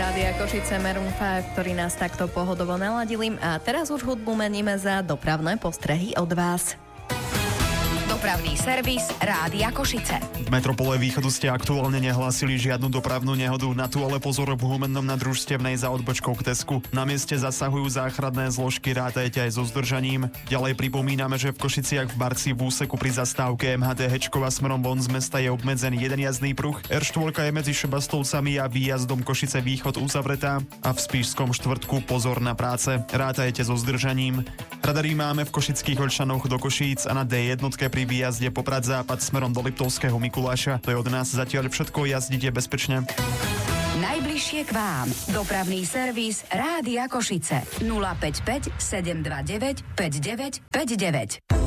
Rádia Košice Maroon 5, ktorí nás takto pohodovo naladili. A teraz už hudbu meníme za dopravné postrehy od vás. Dopravný servis Rádia Košice. V metropole Východu ste aktuálne nehlásili žiadnu dopravnú nehodu. Na tú ale pozor v Humennom na Družstevnej za odbočkou k Tesku. Na mieste zasahujú záchranné zložky, rátajte aj so zdržaním. Ďalej pripomíname, že v Košiciach v Barci v úseku pri zastávke MHD Hečkova smerom von z mesta je obmedzený jeden jazdný pruh. R4 je medzi Šebastovcami a výjazdom Košice Východ uzavretá a v Spišskom štvrtku pozor na práce. Rátajte so zdržaním. Radary máme v Košických Olšanoch do Košíc a na D1 pri výjazde Poprad-Západ smerom do Liptovského Mikuláša. To je od nás zatiaľ všetko, jazdite bezpečne. Najbližšie k vám. Dopravný servis Rádia Košice. 055 729 5959.